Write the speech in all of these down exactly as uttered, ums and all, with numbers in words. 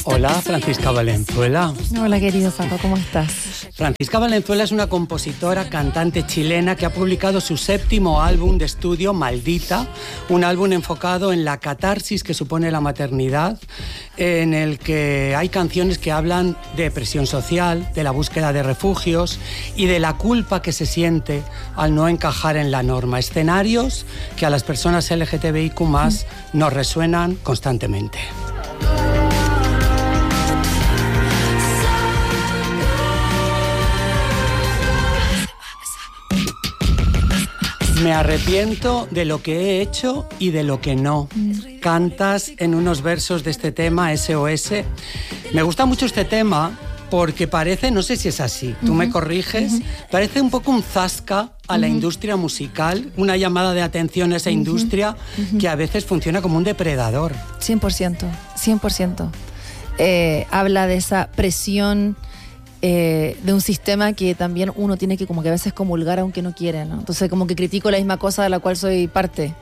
Hola, Francisca Valenzuela. Hola, querido Paco, ¿cómo estás? Francisca Valenzuela es una compositora, cantante chilena que ha publicado su séptimo álbum de estudio, Maldita, un álbum enfocado en la catarsis que supone la maternidad, en el que hay canciones que hablan de presión social, de la búsqueda de refugios y de la culpa que se siente al no encajar en la norma. Escenarios que a las personas L G T B I Q más nos resuenan constantemente. Me arrepiento de lo que he hecho y de lo que no. Cantas en unos versos de este tema, S O S. Me gusta mucho este tema porque parece, no sé si es así, tú uh-huh. me corriges, uh-huh. parece un poco un zasca a uh-huh. la industria musical, una llamada de atención a esa uh-huh. industria uh-huh. que a veces funciona como un depredador. cien por ciento, cien por ciento. Eh, habla de esa presión Eh, de un sistema que también uno tiene que como que a veces comulgar aunque no quiere, ¿no? Entonces como que critico la misma cosa de la cual soy parte.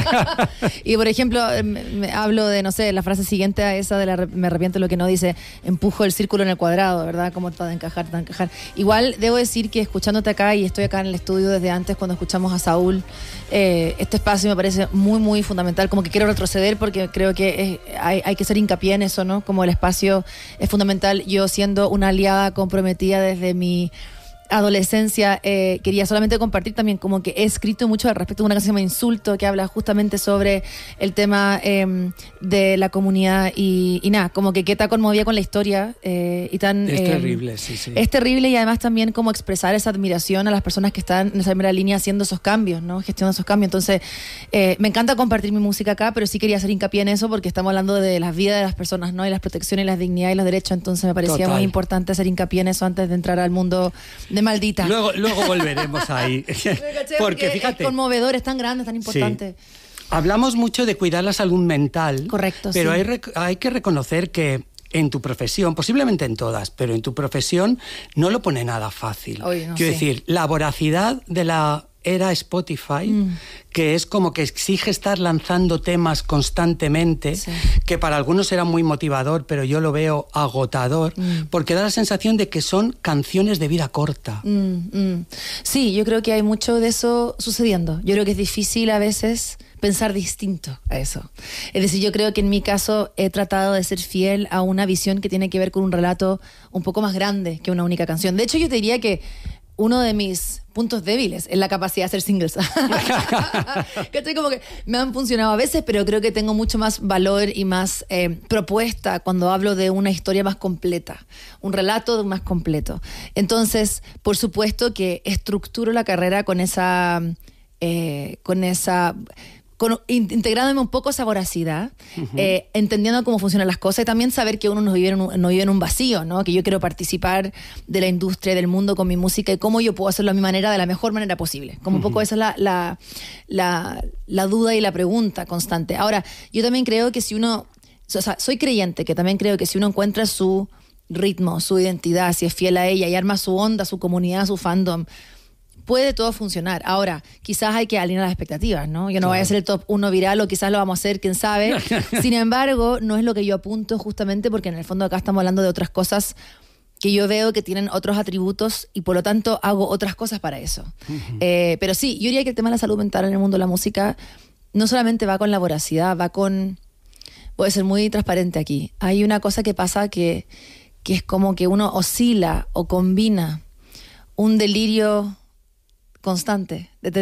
Y por ejemplo, me, me hablo de, no sé, la frase siguiente a esa de la, me arrepiento de lo que no, dice, empujo el círculo en el cuadrado, ¿verdad? Como para encajar, para encajar. Igual debo decir que escuchándote acá, y estoy acá en el estudio desde antes cuando escuchamos a Saúl, eh, este espacio me parece muy, muy fundamental, como que quiero retroceder porque creo que es, hay, hay que hacer hincapié en eso, ¿no? Como el espacio es fundamental. Yo siendo una aliada con comprometida desde mi adolescencia, eh, quería solamente compartir también como que he escrito mucho al respecto de una canción que se llama Insulto, que habla justamente sobre el tema eh, de la comunidad y, y nada, como que qué tan conmovida con la historia eh, y tan... Es eh, terrible, sí, sí. Es terrible y además también como expresar esa admiración a las personas que están en esa primera línea haciendo esos cambios, ¿no? Gestionando esos cambios. Entonces, eh, me encanta compartir mi música acá, pero sí quería hacer hincapié en eso porque estamos hablando de las vidas de las personas, ¿no? Y las protecciones y las dignidades y los derechos. Entonces me parecía Total. muy importante hacer hincapié en eso antes de entrar al mundo de Maldita. Luego, luego volveremos ahí. Porque, porque fíjate, es conmovedor, es tan grande, tan importante. Sí. Hablamos mucho de cuidar la salud mental. Correcto, pero sí. hay, rec- hay que reconocer que en tu profesión, posiblemente en todas, pero en tu profesión no lo pone nada fácil. Oye, no, Quiero sí. decir, la voracidad de la era Spotify, mm. que es como que exige estar lanzando temas constantemente, sí. que para algunos era muy motivador, pero yo lo veo agotador, mm. porque da la sensación de que son canciones de vida corta. Mm, mm. Sí, yo creo que hay mucho de eso sucediendo. Yo creo que es difícil a veces pensar distinto a eso. Es decir, yo creo que en mi caso he tratado de ser fiel a una visión que tiene que ver con un relato un poco más grande que una única canción. De hecho, yo te diría que uno de mis puntos débiles es la capacidad de hacer singles. Que estoy como que me han funcionado a veces, pero creo que tengo mucho más valor y más eh, propuesta cuando hablo de una historia más completa, un relato más completo. Entonces, por supuesto que estructuro la carrera con esa... Eh, con esa... Con, integrándome un poco esa voracidad, uh-huh. eh, entendiendo cómo funcionan las cosas y también saber que uno no vive en un, no vive en un vacío, ¿no? Que yo quiero participar de la industria, del mundo con mi música y cómo yo puedo hacerlo a mi manera, de la mejor manera posible. Como uh-huh. un poco esa es la, la, la, la duda y la pregunta constante. Ahora, yo también creo que si uno, o sea, soy creyente, que también creo que si uno encuentra su ritmo, su identidad, si es fiel a ella y arma su onda, su comunidad, su fandom, puede todo funcionar. Ahora, quizás hay que alinear las expectativas, ¿no? Yo no claro. voy a ser el top uno viral o quizás lo vamos a hacer, quién sabe. Sin embargo, no es lo que yo apunto justamente porque en el fondo acá estamos hablando de otras cosas que yo veo que tienen otros atributos y por lo tanto hago otras cosas para eso. Uh-huh. Eh, pero sí, yo diría que el tema de la salud mental en el mundo de la música no solamente va con la voracidad, va con... Voy a ser muy transparente aquí. Hay una cosa que pasa que, que es como que uno oscila o combina un delirio constante de